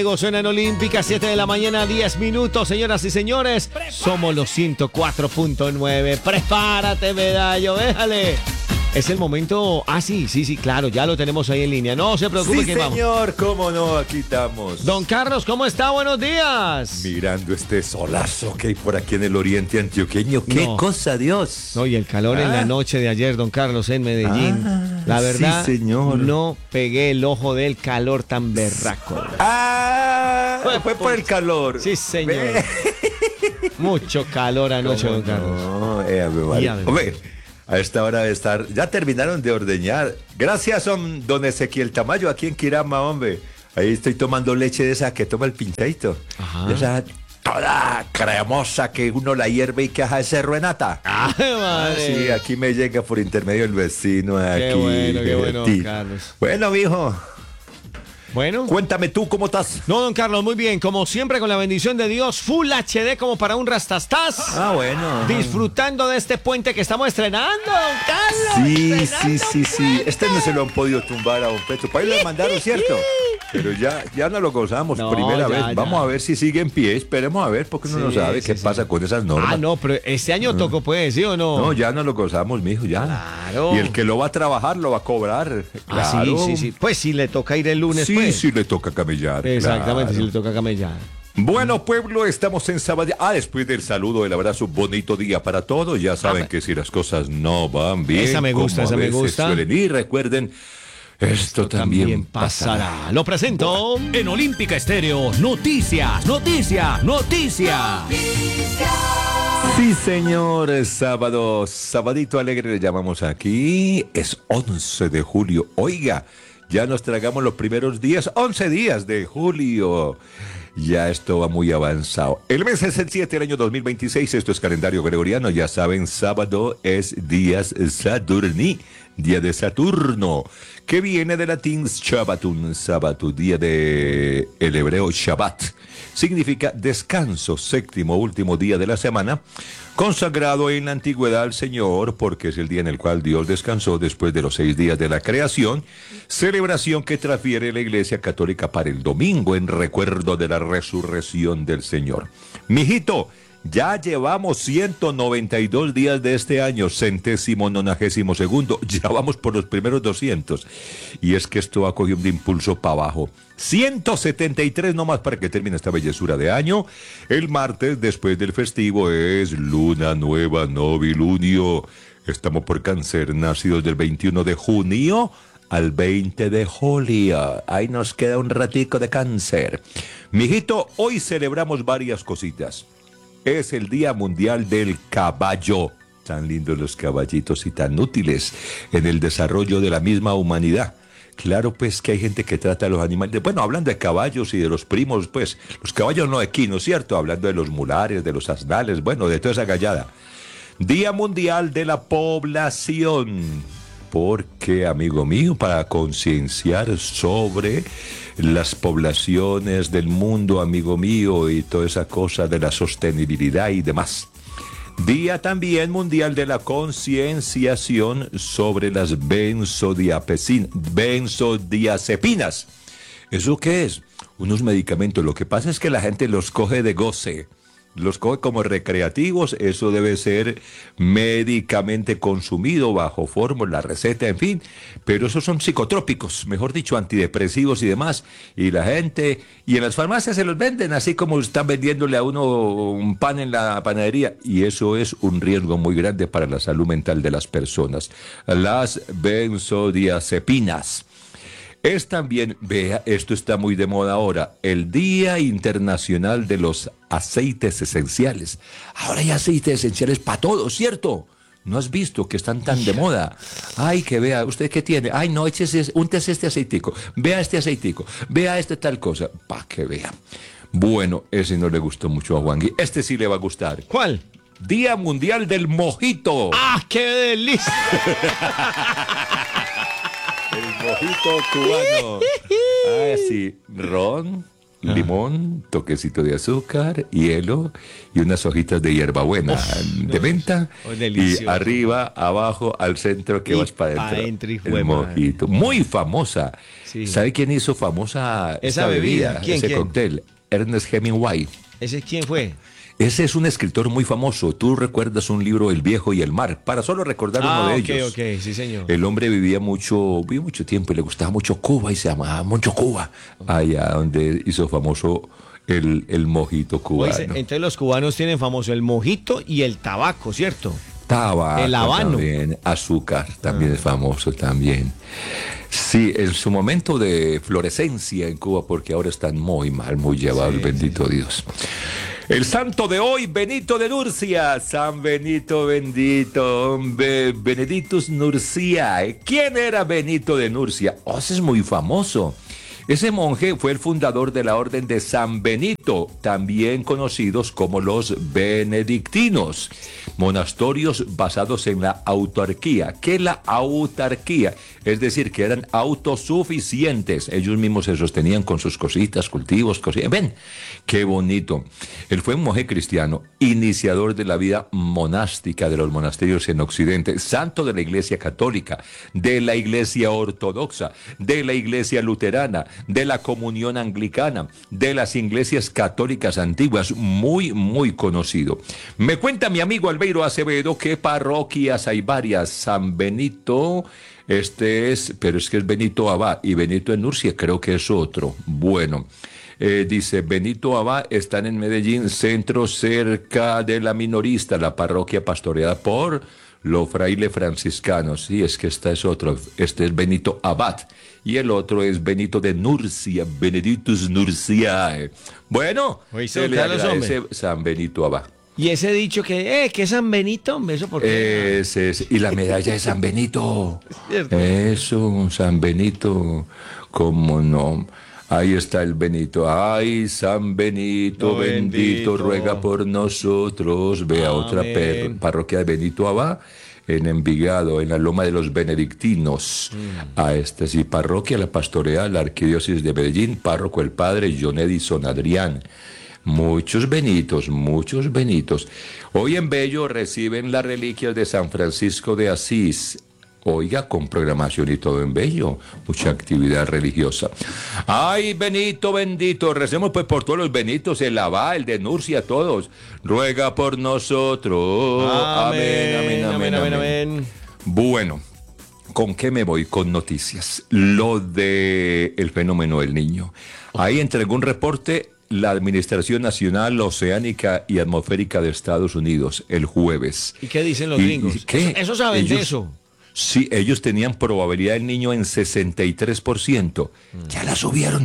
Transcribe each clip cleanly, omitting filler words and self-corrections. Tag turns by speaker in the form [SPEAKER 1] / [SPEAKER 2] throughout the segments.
[SPEAKER 1] Suena en Olímpica, 7 de la mañana, 10 minutos, señoras y señores. Somos los 104.9. Prepárate, medallo, déjale. Es el momento. Sí, claro, ya lo tenemos ahí en línea. No se preocupe,
[SPEAKER 2] sí,
[SPEAKER 1] que vamos.
[SPEAKER 2] Señor, cómo no, aquí estamos.
[SPEAKER 1] Don Carlos, ¿cómo está? Buenos días.
[SPEAKER 2] Mirando este solazo que hay por aquí en el oriente antioqueño. ¡Qué cosa, Dios!
[SPEAKER 1] No, y el calor en la noche de ayer, don Carlos, en Medellín. La verdad,
[SPEAKER 2] sí, señor.
[SPEAKER 1] No pegué el ojo del calor tan berraco.
[SPEAKER 2] Fue por el calor.
[SPEAKER 1] Sí, señor. Mucho calor anoche, don Carlos.
[SPEAKER 2] Hombre, a esta hora de estar, ya terminaron de ordeñar. Gracias, don Ezequiel Tamayo, aquí en Quirama, hombre. Ahí estoy tomando leche de esa que toma el pintadito. De esa toda cremosa que uno la hierve y que hace ese ruenata.
[SPEAKER 1] Madre.
[SPEAKER 2] Sí, aquí me llega por intermedio el vecino.
[SPEAKER 1] Qué
[SPEAKER 2] Aquí,
[SPEAKER 1] bueno, don Carlos.
[SPEAKER 2] Bueno, mijo.
[SPEAKER 1] Bueno.
[SPEAKER 2] Cuéntame tú, ¿cómo estás?
[SPEAKER 1] No, don Carlos, muy bien. Como siempre, con la bendición de Dios, Full HD como para un rastastas.
[SPEAKER 2] Bueno.
[SPEAKER 1] Disfrutando de este puente que estamos estrenando, don Carlos.
[SPEAKER 2] Sí. Este no se lo han podido tumbar a don Petro. Para ahí lo mandaron, ¿cierto? Pero ya no lo gozamos primera vez. Vamos a ver si sigue en pie. Esperemos a ver, porque uno no sabe qué pasa con esas normas.
[SPEAKER 1] No, pero este año tocó, pues, ¿sí o no?
[SPEAKER 2] No, ya no lo gozamos, mijo, ya.
[SPEAKER 1] Claro.
[SPEAKER 2] Y el que lo va a trabajar, lo va a cobrar. Claro.
[SPEAKER 1] Sí. Pues si le toca ir el lunes,
[SPEAKER 2] sí,
[SPEAKER 1] pues.
[SPEAKER 2] Sí le toca camellar.
[SPEAKER 1] Exactamente,
[SPEAKER 2] claro.
[SPEAKER 1] si le toca camellar.
[SPEAKER 2] Bueno, pueblo, estamos en sábado. Después del saludo, el abrazo, bonito día para todos. Ya saben que si las cosas no van bien,
[SPEAKER 1] esa me gusta.
[SPEAKER 2] Suelen ir, recuerden, esto también pasará.
[SPEAKER 1] Lo presento
[SPEAKER 3] en Olímpica Estéreo. Noticias.
[SPEAKER 2] Sí, señor, sabadito alegre le llamamos aquí. Es 11 de julio. Oiga, ya nos tragamos los primeros días, 11 días de julio. Ya esto va muy avanzado. El mes es el 7 del año 2026. Esto es calendario gregoriano. Ya saben, sábado es días Saturni, día de Saturno, que viene del latín Shabbatun, sábado, día de el hebreo Shabbat. Significa descanso, séptimo, último día de la semana, consagrado en la antigüedad al Señor, porque es el día en el cual Dios descansó después de los 6 días de la creación, celebración que transfiere la Iglesia Católica para el domingo en recuerdo de la resurrección del Señor. Mijito, ya llevamos 192 días de este año, 192º. Ya vamos por los primeros 200. Y es que esto ha cogido un impulso para abajo. 173 nomás para que termine esta bellezura de año. El martes, después del festivo, es luna nueva, novilunio. Estamos por Cáncer, nacidos del 21 de junio al 20 de julio. Ahí nos queda un ratico de Cáncer. Mijito, hoy celebramos varias cositas. Es el Día Mundial del Caballo. Tan lindos los caballitos y tan útiles en el desarrollo de la misma humanidad. Claro, pues, que hay gente que trata a los animales. Bueno, hablando de caballos y de los primos, pues, los caballos no equinos, ¿cierto? Hablando de los mulares, de los asnales, bueno, de toda esa gallada. Día Mundial de la Población. Porque, amigo mío, para concienciar sobre las poblaciones del mundo, amigo mío, y toda esa cosa de la sostenibilidad y demás. Día también mundial de la concienciación sobre las benzodiazepinas. ¿Eso qué es? Unos medicamentos. Lo que pasa es que la gente los coge de goce. Los coge como recreativos, eso debe ser médicamente consumido bajo fórmula, receta, en fin, pero esos son psicotrópicos, mejor dicho, antidepresivos y demás, y la gente, y en las farmacias se los venden, así como están vendiéndole a uno un pan en la panadería, y eso es un riesgo muy grande para la salud mental de las personas. Las benzodiazepinas. Es también, vea, esto está muy de moda ahora, el Día Internacional de los Aceites Esenciales. Ahora hay aceites esenciales para todo, ¿cierto? ¿No has visto que están tan de moda? Ay, que vea, ¿usted qué tiene? Ay, no, úntese este aceitico, vea este aceitico, vea este tal cosa, para que vea. Bueno, ese no le gustó mucho a Juangui, este sí le va a gustar.
[SPEAKER 1] ¿Cuál?
[SPEAKER 2] Día Mundial del Mojito.
[SPEAKER 1] ¡Qué delicia!
[SPEAKER 2] El mojito cubano. Sí, ron, limón, toquecito de azúcar, hielo y unas hojitas de hierbabuena de menta. Y arriba, abajo, al centro que vas para adentro. El mojito. Muy famosa. Sí. ¿Sabe quién hizo famosa esa bebida? ¿Quién? Cóctel. Ernest Hemingway.
[SPEAKER 1] ¿Ese quién fue?
[SPEAKER 2] Ese es un escritor muy famoso. Tú recuerdas un libro, El viejo y el mar, para solo recordar uno de ellos.
[SPEAKER 1] Sí, señor.
[SPEAKER 2] El hombre vivió mucho tiempo y le gustaba mucho Cuba y se llamaba mucho Cuba, allá donde hizo famoso el mojito cubano. Oye,
[SPEAKER 1] entonces los cubanos tienen famoso el mojito y el tabaco, ¿cierto?
[SPEAKER 2] Tabaco,
[SPEAKER 1] el habano.
[SPEAKER 2] También, azúcar también es famoso también. Sí, en su momento de florescencia en Cuba, porque ahora están muy mal, muy llevados, bendito Dios. El santo de hoy, Benito de Nurcia. San Benito bendito, Benedictus Nurciae. ¿Quién era Benito de Nurcia? Ese es muy famoso. Ese monje fue el fundador de la orden de San Benito, también conocidos como los benedictinos, monasterios basados en la autarquía. ¿Qué es la autarquía? Es decir, que eran autosuficientes. Ellos mismos se sostenían con sus cositas, cultivos, cositas. Ven, qué bonito. Él fue un monje cristiano, iniciador de la vida monástica de los monasterios en Occidente, santo de la Iglesia Católica, de la Iglesia Ortodoxa, de la Iglesia Luterana, de la Comunión Anglicana, de las iglesias católicas antiguas, muy, muy conocido. Me cuenta mi amigo Albeiro Acevedo que parroquias hay varias. San Benito, pero es que es Benito Abad, y Benito de Nurcia creo que es otro. Bueno, dice, Benito Abad están en Medellín, centro cerca de la Minorista, la parroquia pastoreada por los frailes franciscanos. Sí, es que este es otro, este es Benito Abad, y el otro es Benito de Nurcia, Benedictus Nurciae. Bueno, se le agradece San Benito Abad.
[SPEAKER 1] Y ese dicho que es San Benito, ¿eso por qué?
[SPEAKER 2] Y la medalla de San Benito. Eso, San Benito, ¿cómo no? Ahí está el Benito. Ay, San Benito, bendito, ruega por nosotros. Vea otra parroquia de Benito Abad en Envigado, en la Loma de los Benedictinos. Sí, parroquia La Pastoral, la Arquidiócesis de Medellín, párroco el padre John Edison Adrián. Muchos Benitos, muchos Benitos. Hoy en Bello reciben las reliquias de San Francisco de Asís. Oiga, con programación y todo en Bello, mucha actividad religiosa. Ay, Benito bendito, recemos pues por todos los Benitos, el Abad, el de Nurcia, todos. Ruega por nosotros. Amén. Bueno, ¿con qué me voy? Con noticias. Lo de el fenómeno del Niño. Ahí entregó un reporte la Administración Nacional Oceánica y Atmosférica de Estados Unidos el jueves.
[SPEAKER 1] ¿Y qué dicen los gringos?
[SPEAKER 2] ¿Qué?
[SPEAKER 1] ¿Eso saben de eso?
[SPEAKER 2] Sí, ellos tenían probabilidad del Niño en 63%. Ya la subieron.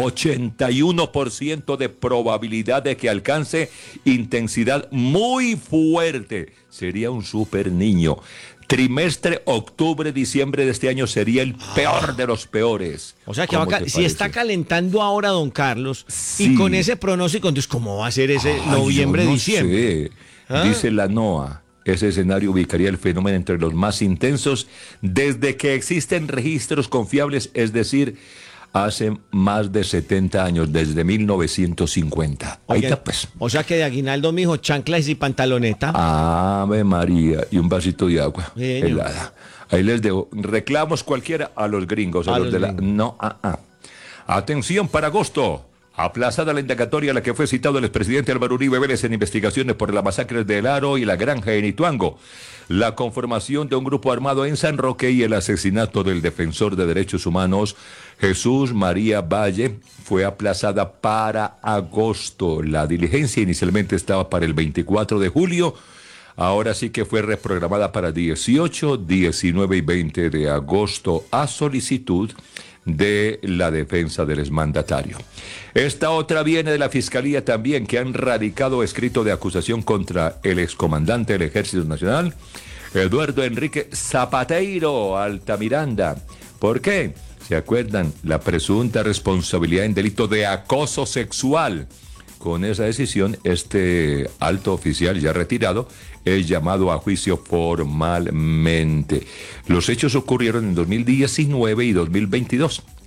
[SPEAKER 2] 81% de probabilidad de que alcance intensidad muy fuerte. Sería un super niño. Trimestre octubre-diciembre de este año sería el peor de los peores.
[SPEAKER 1] O sea que si está calentando ahora, don Carlos, sí, y con ese pronóstico, entonces ¿cómo va a ser ese noviembre-diciembre?
[SPEAKER 2] Dice la NOAA. Ese escenario ubicaría el fenómeno entre los más intensos desde que existen registros confiables, es decir, hace más de 70 años, desde 1950. Ahí está, pues.
[SPEAKER 1] O sea que de aguinaldo, mijo, chanclas y pantaloneta.
[SPEAKER 2] Ave María, y un vasito de agua helada. Ahí les dejo. Reclamos cualquiera a los gringos, a los de la... No, Atención para agosto. Aplazada la indagatoria a la que fue citado el expresidente Álvaro Uribe Vélez en investigaciones por las masacres de El Aro y La Granja en Ituango, la conformación de un grupo armado en San Roque y el asesinato del defensor de derechos humanos Jesús María Valle fue aplazada para agosto. La diligencia inicialmente estaba para el 24 de julio, ahora sí que fue reprogramada para 18, 19 y 20 de agosto a solicitud de la defensa del exmandatario. Esta otra viene de la Fiscalía también, que han radicado escrito de acusación contra el excomandante del Ejército Nacional, Eduardo Enrique Zapateiro Altamiranda. ¿Por qué? ¿Se acuerdan? La presunta responsabilidad en delito de acoso sexual. Con esa decisión, este alto oficial ya retirado es llamado a juicio formalmente. Los hechos ocurrieron en 2019 y 2022.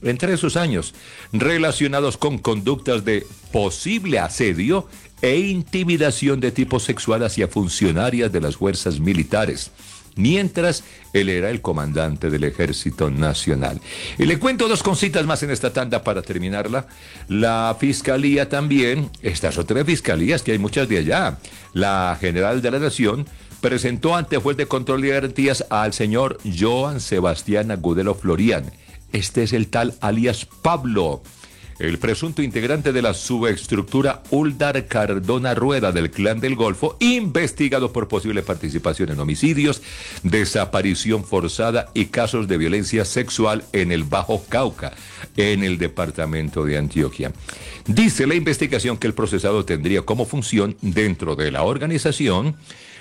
[SPEAKER 2] entre esos años, relacionados con conductas de posible asedio e intimidación de tipo sexual hacia funcionarias de las fuerzas militares, mientras él era el comandante del Ejército Nacional. Y le cuento dos cositas más en esta tanda para terminarla. La Fiscalía también, estas otras fiscalías, que hay muchas de allá, la General de la Nación, presentó ante juez de control y garantías al señor Joan Sebastián Agudelo Florian. Este es el tal alias Pablo, el presunto integrante de la subestructura Uldar Cardona Rueda del Clan del Golfo, investigado por posible participación en homicidios, desaparición forzada y casos de violencia sexual en el Bajo Cauca, en el departamento de Antioquia. Dice la investigación que el procesado tendría como función, dentro de la organización,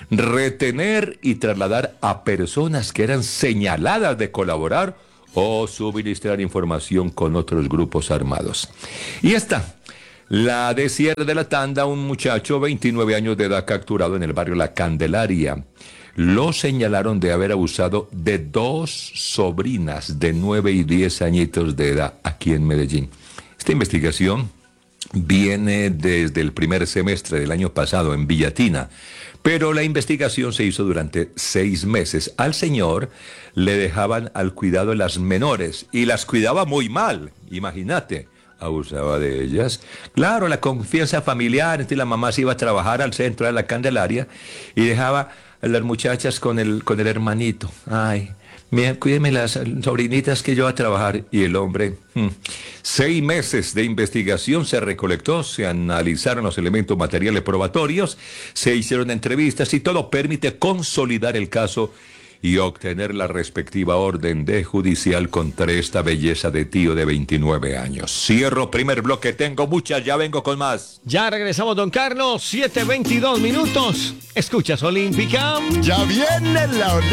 [SPEAKER 2] retener y trasladar a personas que eran señaladas de colaborar o suministrar información con otros grupos armados. Y esta, la de cierre de la tanda, un muchacho, 29 años de edad, capturado en el barrio La Candelaria. Lo señalaron de haber abusado de 2 sobrinas de 9 y 10 añitos de edad aquí en Medellín. Esta investigación viene desde el primer semestre del año pasado en Villatina, pero la investigación se hizo durante 6 meses. Al señor le dejaban al cuidado de las menores y las cuidaba muy mal, imagínate, abusaba de ellas. Claro, la confianza familiar, entonces la mamá se iba a trabajar al centro de La Candelaria y dejaba a las muchachas con el hermanito. Ay, mira, cuídeme las sobrinitas que yo voy a trabajar. Y el hombre, 6 meses de investigación, se recolectó, se analizaron los elementos materiales probatorios, se hicieron entrevistas y todo permite consolidar el caso y obtener la respectiva orden de judicial contra esta belleza de tío de 29 años. Cierro primer bloque, tengo muchas, ya vengo con más.
[SPEAKER 1] Ya regresamos, don Carlos, 7:22 minutos. Escuchas Olímpica.
[SPEAKER 4] Ya viene la